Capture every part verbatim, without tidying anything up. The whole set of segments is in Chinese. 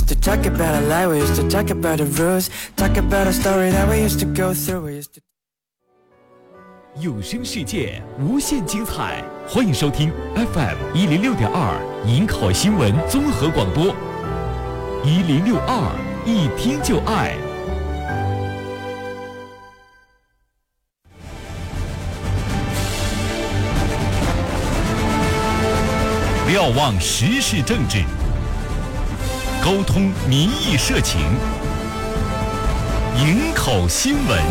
to talk about our life, we used to talk about the rules, talk about a story that we used to go through, we used to 有声世界无限精彩，欢迎收听 F M 一零六点二营口新闻综合广播，一零六二一听就爱。瞭望时事政治，沟通民意社情，营口新闻。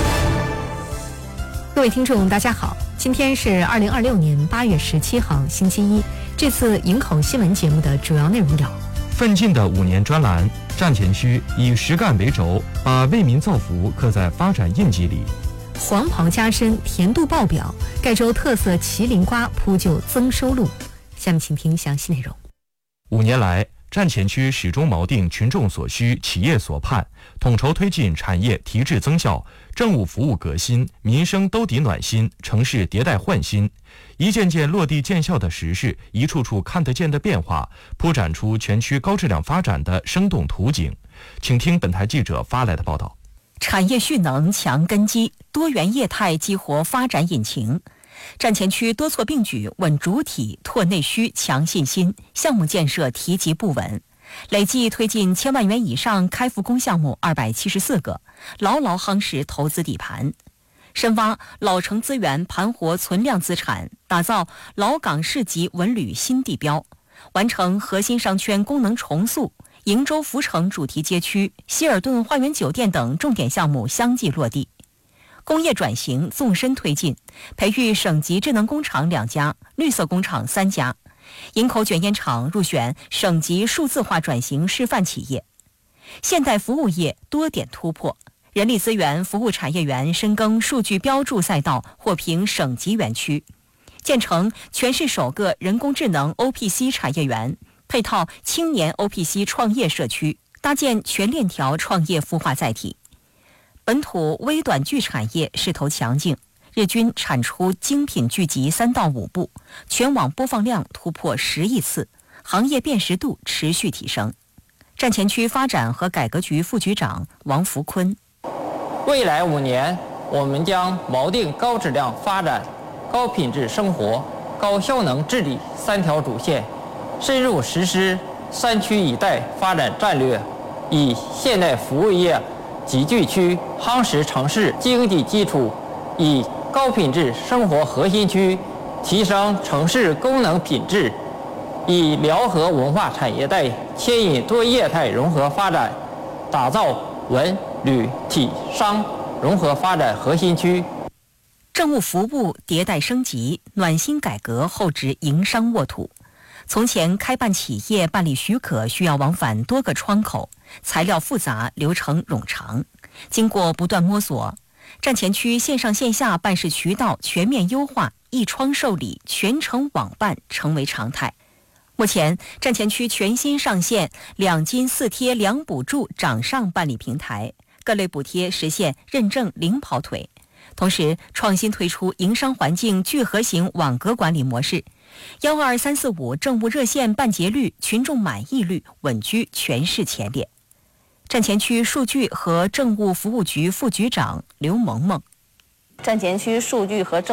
各位听众大家好，今天是二零二六年八月十七号星期一。这次营口新闻节目的主要内容有： 奋进的五年专栏，站前区以实干为轴，把为民造福刻在发展印记里； 黄袍加身，甜度爆表，盖州特色麒麟瓜铺就增收入。下面请听详细内容。 五年来，站前区始终锚定群众所需、企业所盼，统筹推进产业提质增效，政务服务革新，民生兜底暖心，城市迭代焕新。一件件落地见效的实事，一处处看得见的变化，铺展出全区高质量发展的生动图景。请听本台记者发来的报道。 产业蓄能强根基，多元业态激活发展引擎。站前区多措并举，稳主体，拓内需，强信心，项目建设提及不稳，累计推进千万元以上开复工项目二百七十四个，牢牢夯实投资底盘，深挖老城资源，盘活存量资产，打造老港市级文旅新地标，完成核心商圈功能重塑，鄞州福城主题街区、希尔顿花园酒店等重点项目相继落地。工业转型纵深推进，培育省级智能工厂两家，绿色工厂三家。营口卷烟厂入选省级数字化转型示范企业。现代服务业多点突破，人力资源服务产业园深耕数据标注赛道，获评省级园区。建成全市首个人工智能 O P C 产业园，配套青年 O P C 创业社区，搭建全链条创业孵化载体。本土微短剧产业势头强劲，日均产出精品剧集三到五部，全网播放量突破十亿次，行业辨识度持续提升。站前区发展和改革局副局长王福坤： 未来五年，我们将锚定高质量发展、高品质生活、高效能治理三条主线，深入实施三区一带发展战略，以现代服务业集聚区夯实城市经济基础，以高品质生活核心区提升城市功能品质，以辽河文化产业带牵引多业态融合发展，打造文旅体商融合发展核心区。 政务服务迭代升级，暖心改革厚植营商沃土。从前开办企业办理许可需要往返多个窗口，材料复杂，流程冗长。经过不断摸索，站前区线上线下办事渠道全面优化，一窗受理，全程网办成为常态。目前站前区全新上线两金四贴两补助掌上办理平台，各类补贴实现认证零跑腿。同时创新推出营商环境聚合型网格管理模式，幺二三四五政务热线办结率、群众满意率稳居全市前列。站前区数据和政务服务局副局长刘萌萌： 站前区数据和政